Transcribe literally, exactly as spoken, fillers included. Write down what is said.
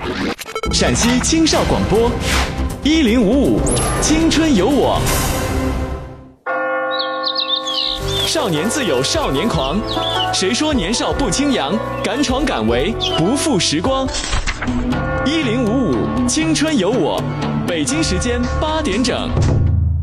陕西青少广播，一零五五，青春有我。少年自有少年狂，谁说年少不轻扬？敢闯敢为，不负时光。一零五五，青春有我。北京时间八点整。